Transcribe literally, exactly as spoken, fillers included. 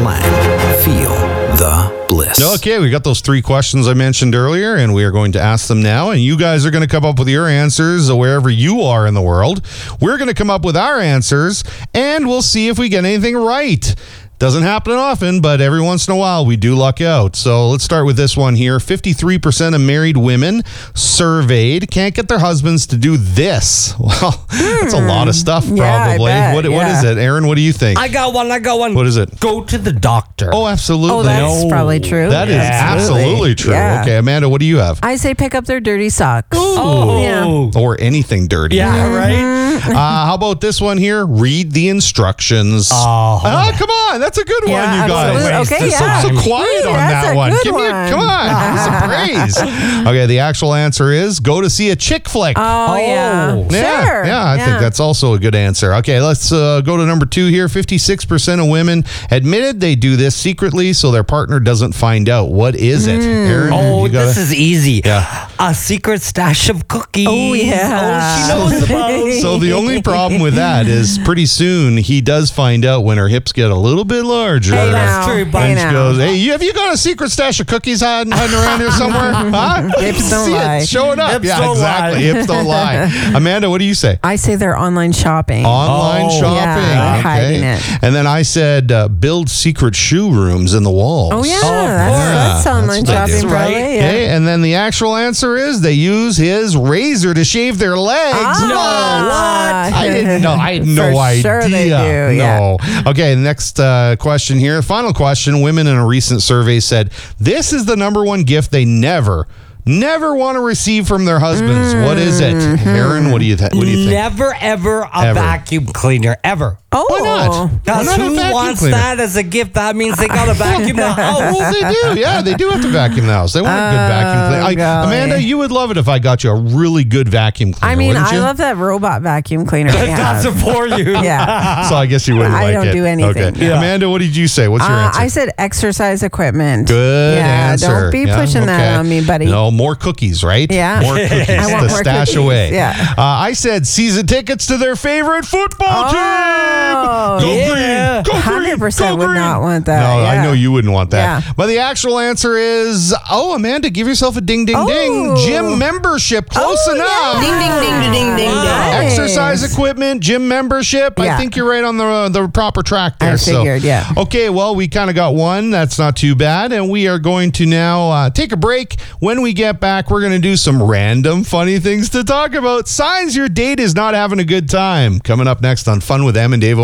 Lang. Feel the bliss. Okay, we got those three questions I mentioned earlier, and we are going to ask them now, and you guys are going to come up with your answers wherever you are in the world. We're going to come up with our answers, and we'll see if we get anything right. Doesn't happen often, but every once in a while we do luck out. So let's start with this one here. fifty-three percent of married women surveyed can't get their husbands to do this. Well, that's a lot of stuff, probably. Yeah, I bet, what, what yeah. is it? Aaron, what do you think? I got one. I got one. What is it? Go to the doctor. Oh, absolutely. Oh, that's No. probably true. That is Yeah. absolutely true. Yeah. Okay, Amanda, what do you have? I say pick up their dirty socks. Oh. Yeah. Or anything dirty. Yeah, right? Uh, how about this one here? Read the instructions. Oh. Ah, come on. That's a good one, Yeah, you guys. absolutely. Waste Okay, of yeah. So time. quiet Ooh, on that's that a one. good Give me a, one. come on. Give me some praise. Okay, the actual answer is go to see a chick flick. Oh, yeah. Oh. Yeah, Sure. yeah, I think that's also a good answer. Okay, let's uh, go to number two here. fifty-six percent of women admitted they do this secretly so their partner doesn't find out. What is it? Aaron, Oh, you gotta- this is easy. Yeah. A secret stash of cookies. Oh, yeah. Oh, she knows about. So the only problem with that is pretty soon he does find out when her hips get a little bit larger. Hey, That's now. true, but- Hey, And she now. goes, hey, you- have you got a secret stash of cookies hiding, hiding around here somewhere? Huh? Hips don't See it, lie. show it up. Hips yeah, don't exactly. lie. Hips don't lie. Amanda, what do you say? I say they're online shopping. Online Oh, shopping. yeah, okay. hiding it. And then I said uh, build secret shoe rooms in the walls. Oh, yeah. Oh, of that's, course. that's Yeah, online that's what they shopping, do. probably. Right. Yeah. Okay, and then the actual answer is they use his razor to shave their legs. Ah. I didn't know. I had no For idea. sure they do, yeah. No. Okay, next uh, question here. Final question. Women in a recent survey said this is the number one gift they never, never want to receive from their husbands. What is it? Mm-hmm. Aaron, what do you, th- what do you think? Never, ever a Ever. vacuum cleaner. Ever. Oh. Why not? Why Because not a who vacuum wants cleaner? that as a gift? That means they got to vacuum the Well, house. they do. Yeah, they do have to vacuum the house. They want a good vacuum cleaner. I, golly. Amanda, you would love it if I got you a really good vacuum cleaner. I mean, wouldn't I you? love that robot vacuum cleaner they That's have. it for you. Yeah. So I guess you wouldn't I like don't it. do anything. Okay. Yeah. Amanda, what did you say? What's your Uh, answer? I said exercise equipment. Good yeah, answer. Don't be Yeah, pushing that okay. on me, buddy. No, more cookies, right? Yeah. More cookies I want to more stash cookies, away. yeah. Uh, I said season tickets to their favorite football Oh, team. Go yeah. green. Go green. one hundred percent Go would green. not want that. No, I yeah. know you wouldn't want that. Yeah. But the actual answer is, oh, Amanda, give yourself a ding, ding, ding. Oh. Gym membership. Close Oh, enough. yeah. Ding, ding, ding, ding, ding, ding. Nice. Exercise equipment, gym membership. I Yeah. think you're right on the uh, the proper track there. I figured, so. yeah. Okay, well, we kind of got one. That's not too bad. And we are going to now uh, take a break. When we get back, we're going to do some random funny things to talk about. Signs your date is not having a good time. Coming up next on Fun with Em and Dave.